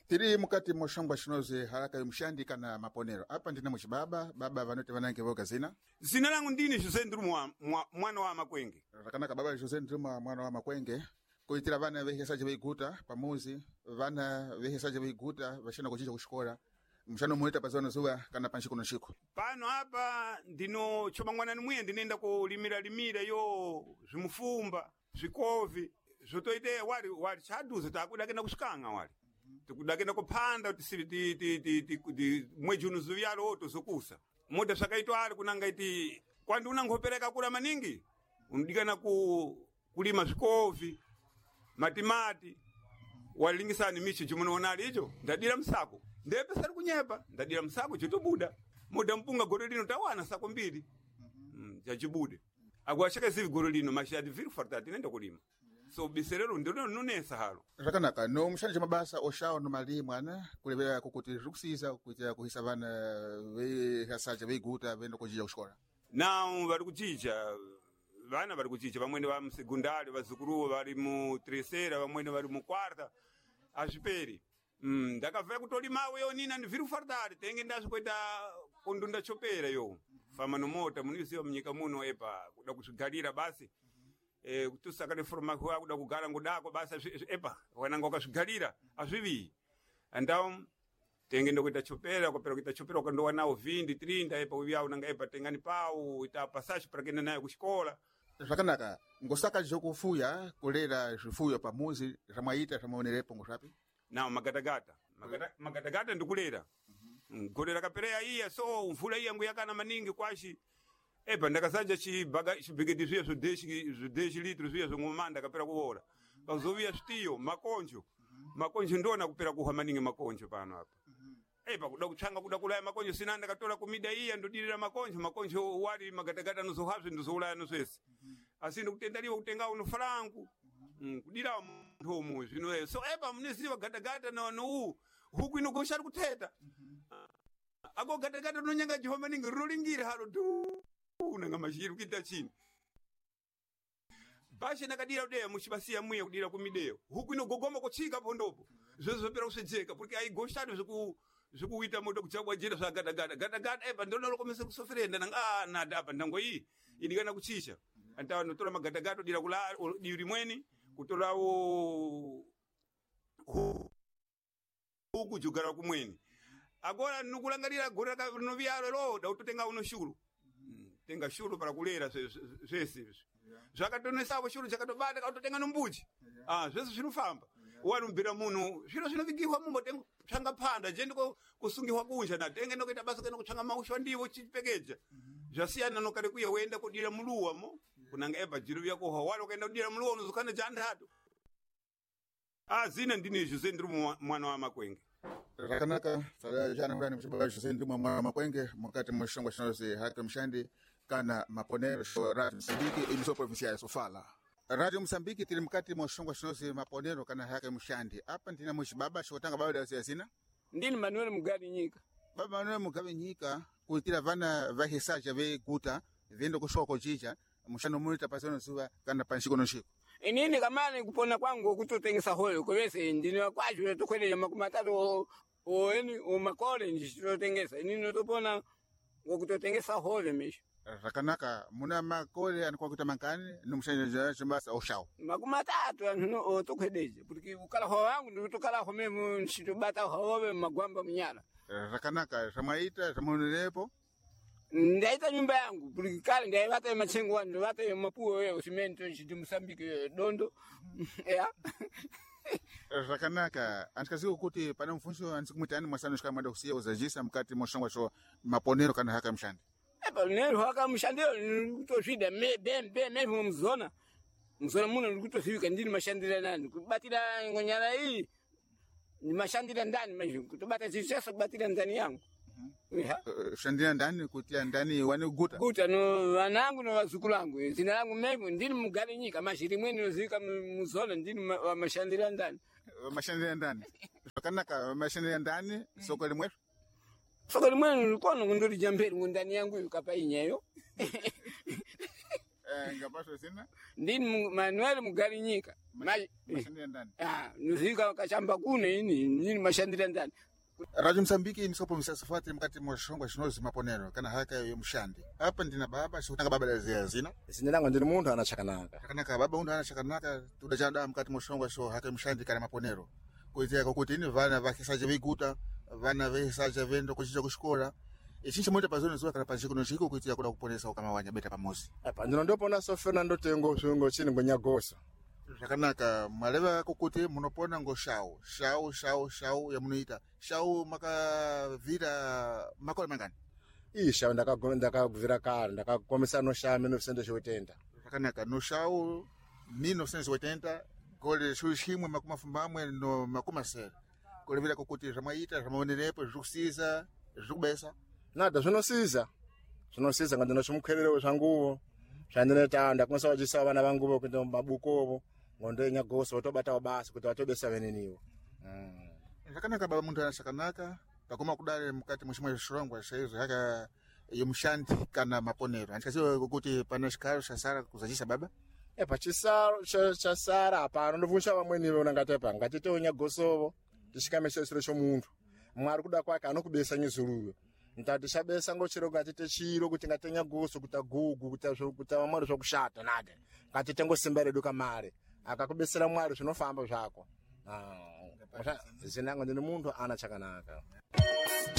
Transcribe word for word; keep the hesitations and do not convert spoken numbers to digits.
Tiri mukati moshongwa shinoze haraka yumshandi kana maponero. Apa ndina muchibaba, baba vanote vanange voga zina. Zina langu ndini Jose Ndrumwa mwana wa Makwenge. Rakanaka baba Jose Ndrumwa mwana wa Makwenge. Kuitira vana vehesaje veiguta pamuzi, vana vehesaje veiguta vashina kuchicha kushikora. Mshano muita pazona zuwa kana panshiko no shiko. Pano hapa ndino choma mwana nimwe ndinenda kulimira limira yo zimufumba, zikovi, zotoite wali wali chaduza takudakena kushikanga wali. Tukudakena kupanda tisiri ti ti ti ti mweji unuzuvyalo oto sokusa. Moda sakaitwa ali kunanga iti kwandi unangopereka kula maningi undikana ku kulima zikovi, matimati, walingisani michi chimunoona alicho ndadira msako. Ndepe sari kunyepa ndadira msako chitobuda. Moda mpunga gorolino tawana sako mbili. Mm, chachibude. Agwashaka zivi gorolino mashadi viri fartati nenda kulima. So biserero ndono nonesa halo. Rakanaka no mshanje mabasa oshao no mali mwana kulebera kukuti ruksiza kuitira kuhisa vana ve hasaje veiguta vendo kujija kushikora. Now bari kuchicha vana bari kuchicha bamwene ba msegundari bazukuru bari mu terceira bamwene bari mu quarta ashiperi. Mm ndakava kutolimawe yo nina ni viru fardari tenge ndazo kwenda kundunda chopera yo. Fama no mota munisiwa mnyika muno epa kuda kusigalira basi. Eh kutusakale forma kwa kuda kugala ngudako basi epa wananga kashigalira azvivi. Andao tenge ndo kwenda chopera kopera kwenda chopera kwa ndo wanao vindi trinta epa uya unanga epa tengani pau ita passage para kena nayo kushikola. Rakanaka ngosaka jokufuya kulera zvifuyo pamuzi ramwaita ramaonerepo ngoshapi. Na magatagata magata magatagata ndikulera mhm golera kaperea iya so mvula iya nguyakana maningi kwashi epa ndakasaja chi baga chibigedizwe so deshi so deshi litro zwe so ngomanda kapera kuola bazovia stiyo makonjo makonjo ndona kupera kuha maningi makonjo pano hapa epa kuda kuchanga kuda kulaya makonjo sinanda katola kumida iya ndodilira makonjo makonjo wali magatagata no so hazo ndo so ulaya no swesi asinde kutendaliwa kutenga uno frangu Mm, kudira mthomo zvino so eba munisiwa gatagata na no huku ino goshari kuteta ago gatagata no nyanga jehova ningi rolingira halo du unanga mashiru kita chini bashe nakadira de mushibasiya muye kudira kumideo huku ino gogoma kuchika pondopo zvezo pera kusejeka porque ai goshari zviku zvikuita moto kuchabwa jira zva gatagata gatagata eba ndono lokomesa kusoferenda nanga ah nada apa ndango iyi indikana kuchisha antawa notora magatagato dira kula diri mweni kutorawo huku jugara kumweni agora nukulangalira gora ka noviaro lo da utotenga uno shuru tenga shuru para kulera zvese zvakatonesa shuru chakatobata ka utotenga nombuchi ah zvese zvinofamba warumbira munhu zvino zvinovigirwa mumbo changa panda je ndiko kusungirwa kunja na tenge nokuita basa kana kuchanga mausho ndiwo chipekeja zvasiyana nokare kuya wenda kudira muluwa mo kunanga eba jiru vyako hawalo kaenda kudira muluwa unozokana jandatu ah zina ndini Jose Ndrumwa mwana wa Makwenge. Rakanaka fala jana ngani mshibaba Jose Ndrumwa mwana wa Makwenge mukati moshongwa shinoze haka mshandi kana maponero sho radio Msambiki imiso provincia ya Sofala. Radio Msambiki tili mukati moshongwa shinoze maponero kana haka mshandi. Apa ndina mshibaba shotanga baba da sina. Ndini Manuel Mugabi Nyika. Baba Manuel Mugabi Nyika kuitira vana vahesaja ve guta vendo kushoko chicha mshano mulita pasano suwa kana panshiko no shiko. Inini kamani kupona kwangu kutotengesa holo kwese ndini kwacho tokwelele makumatatu o eni o makole nditotengesa inini topona ngokutotengesa holo misho. Rakanaka muna makole anikuwa kutamankani numshanje chimbasa oshao. Makumatatu anu tokwedeje porque ukala ho wangu ndikutokala ho memu nshitobata howe magwamba mnyala. Rakanaka ramaita ramonerepo ndaita nyumba yangu porque kale ndaivata machengo wanu vata mapuo wewe cimento chiti Msambiki dondo ya Rakanaka antikaziko kuti pana mfunso ansikumutani mwasano shika mwanda kusiya uzajisa mkati moshongwa sho maponero kana haka mshandi. Epa nero haka mshandi kutosvida me ben ben me mzona mzona muno ndikutosvika ndini mashandira nani kubatira ngonyala hii ni mashandira ndani manje kutobata chisesa kubatira ndani yangu. Yeah. Uh, shandira ndani kutia ndani wani guta guta no wanangu no wazukulu wangu zina langu mimi ndini Mugabi Nyika mashiri mweni nozika muzona ndini wa mashandira ndani mashandira ndani kanaka mashandira ndani soko limwe soko limwe likono ndori jamberi ndani yangu yukapa inyeyo Eh, ngapasho sina. Ndini Manuel Mugarinyika. Mai. Mashandira ndani. Ah, nuzika kachamba kune ini ndini mashandira ndani. Radio Msambiki misopo misasafati mkati mwa shongwa shinozi maponero kana haka yo mshandi. Hapa ndina baba shutanga baba la zina. Zina langu ndini mundu anachakanaka. Chakanaka baba undu anachakanaka tudajanda mkati mwa shongwa sho haka mshandi kana maponero. Kuitia kokuti ini vana vakisaje viguta, vana vesaje vendo kuchicha kushkola. Echinchi moja pazoni zuwa kana panjiko no chiko kuitia kuna kuponesa kama wanya beta pamosi. Apa ndino ndipo na so Fernando Tengo shungo chini ngonyagosa. Chakanaka maleva kokuti munopona ngo shao. Shao shao shao ya munuita. Shao maka vira makole mangani. Isha ndakagona ndakaguvira kare ndakakomesa no sha mino sende shotenda. Chakanaka no shao mino sende shotenda gole shushimwe makuma fumbamwe no makuma sera. Gole vira kokuti ramaita ramaonerepo zvukusiza zvukubesa. Nada zvinosiza. Zvinosiza ngandina chimukherero zvanguvo. Zvandineita ndakumisa wachisa vana vanguvo kuita mabukovo. Ngondo nyagoso tobata basi kuti watobesa veneniwo. Mm. Chakanaka baba muntu anachakanaka pakoma kudale mukati mwishimwe shirongwa shaizo haka yomshandi kana maponero. Anchasiwa kukuti pana shikaro shasara kuzachisa baba? Epa chisaro chasara apano ndovuncha vamwenivo nangatepa ngatite onyagosovo tishikamesesero shomuntu. Mwari kuda kwake anokubesa nyizuluwe. Ntati shabesa ngochiro ngatite chiro kuti ngatenya goso kuta gugu kuta kuta mamaro zvokushata nade. Ngatite ngosimbere duka mare. Akakubesera Mwari zvinofamba zvako. Ah, zinango ndine mundu anachakanaka.